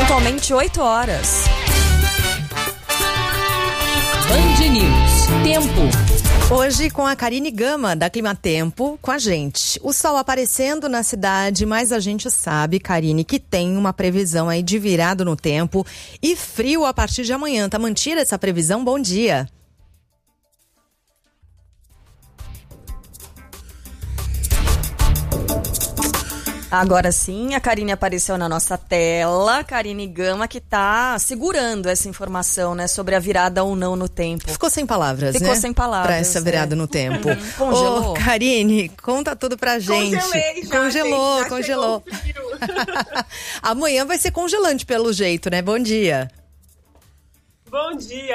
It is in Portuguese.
Pontualmente 8 horas. Band News. Tempo. Hoje com a Karine Gama, da Climatempo, com a gente. O sol aparecendo na cidade, mas a gente sabe, Karine, que tem uma previsão aí de virada no tempo e frio a partir de amanhã. Tá mantida essa previsão? Bom dia. Agora sim, a Karine apareceu na nossa tela. Karine Gama, que tá segurando essa informação, né, sobre a virada ou não no tempo. Ficou sem palavras, né? Ficou sem palavras. Pra essa virada no tempo. Congelou. Ô, Karine, conta tudo pra gente. Congelou. Amanhã vai ser congelante pelo jeito, né? Bom dia. Bom dia.